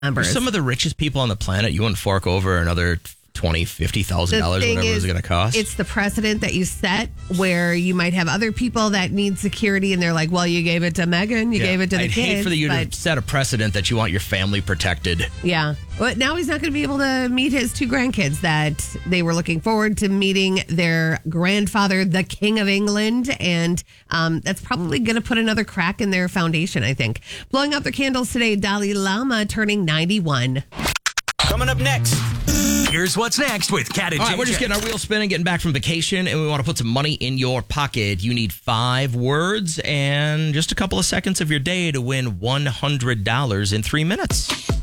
members. Some of the richest people on the planet, you wouldn't fork over another $20,000, $50,000, whatever it was going to cost. It's the precedent that you set where you might have other people that need security and they're like, well, you gave it to Megan, you gave it to the I'd kids. hate for you to set a precedent that you want your family protected. Yeah. But now he's not going to be able to meet his two grandkids that they were looking forward to meeting their grandfather, the King of England. And that's probably going to put another crack in their foundation, I think. Blowing out their candles today, Dalai Lama turning 91. Coming up next, here's what's next with Cat and All right, we're just JJ. getting our wheels spinning, getting back from vacation, and we want to put some money in your pocket. You need 5 words and just a couple of seconds of your day to win $100 in 3 minutes.